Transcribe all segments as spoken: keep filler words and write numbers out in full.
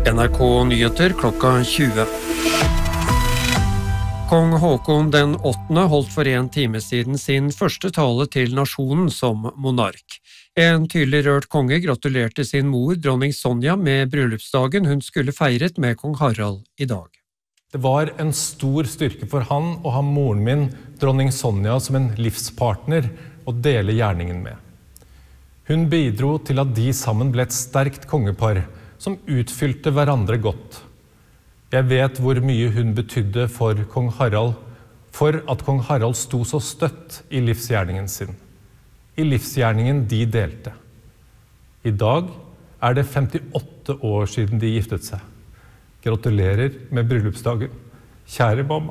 N R K Nyheter klokka tjue. Kong Håkon den åttende holdt for en time siden sin første tale til nasjonen som monark. En tydelig rørt konge gratulerte sin mor, dronning Sonja, med bryllupsdagen hun skulle feiret med kong Harald i dag. Det var en stor styrke for han å ha moren min, dronning Sonja, som en livspartner å dele gjerningen med. Hun bidro til at de sammen ble et sterkt kongepar, som utfylte hverandre godt. Jeg vet hvor mye hun betydde for kong Harald, for at kong Harald sto så støtt i livsgjerningen sin. I livsgjerningen de delte. I dag er det femtiåtte år siden de giftet seg. Gratulerer med bryllupsdagen, kjære mamma.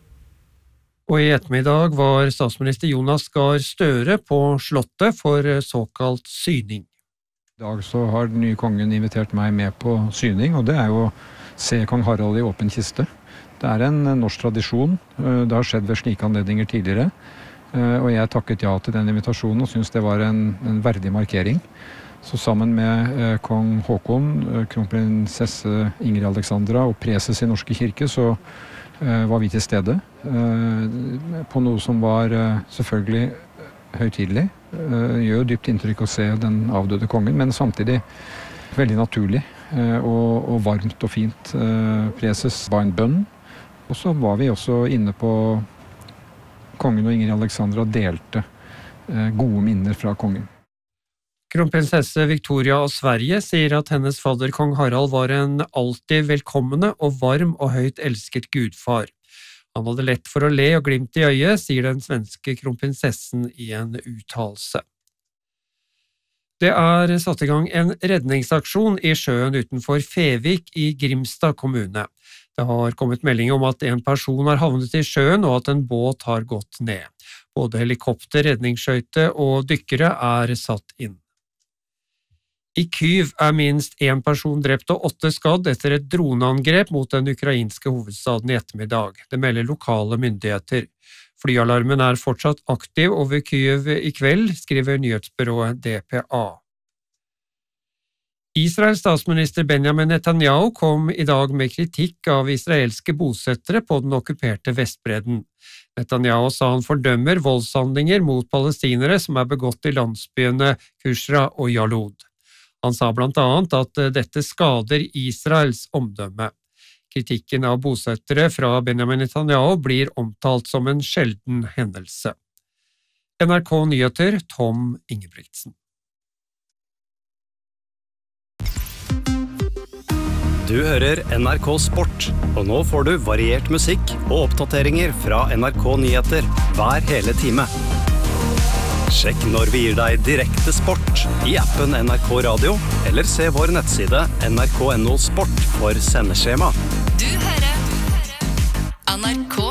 Og i ettermiddag var statsminister Jonas Gahr Støre på Slottet for såkalt syning. I dag så har den nye kongen invitert meg med på syning, og det er jo å se kong Harald i åpen kiste. Det er en norsk tradisjon, det har skjedd ved slike anledninger tidligere, og jeg takket ja til den invitasjonen og synes det var en, en verdig markering. Så sammen med kong Håkon, kronprinsesse Ingrid Alexandra og preses i Norske kirke, så var vi til stede på noe som var selvfølgelig høytidelig. Det gjør jo dypt inntrykk å se den avdøde kongen, men samtidig veldig naturlig og, og varmt og fint. Preses ba en bønn, og så var vi også inne på kongen og Ingrid Alexandra delte gode minner fra kongen. Kronprinsesse Victoria av Sverige sier at hennes fadder kong Harald var en alltid velkommende og varm og høyt elsket gudfar. Han hadde lett for å le og glimt i øyet, sier den svenske kronprinsessen i en uttalelse. Det er satt i gang en redningsaksjon i sjøen utenfor Fevik i Grimstad kommune. Det har kommet melding om at en person har havnet i sjøen og at en båt har gått ned. Både helikopter, redningsskøyte og dykkere er satt inn. I Kyiv er minst en person drept og åtte skadd etter et droneangrep mot den ukrainske hovedstaden i ettermiddag. Det melder lokale myndigheter. Flyalarmen er fortsatt aktiv over Kyiv i kveld, skriver nyhetsbyrået D P A. Israels statsminister Benjamin Netanyahu kom i dag med kritikk av israelske bosettere på den okkuperte Vestbredden. Netanyahu sa han fordømmer voldshandlinger mot palestinere som er begått i landsbyene Kusra og Jalud. Han sa blant annet at dette skader Israels omdømme. Kritikken av bosettere fra Benjamin Netanyahu blir omtalt som en sjelden hendelse. N R K Nyheter, Tom Ingebrigtsen. Du hører N R K Sport, og nå får du variert musikk og oppdateringer fra N R K Nyheter hver hele time. Sjekk når vi gir deg direkte sport i appen N R K Radio, eller se vår nettside N R K punktum no sport for sendeskjema. Du hører N R K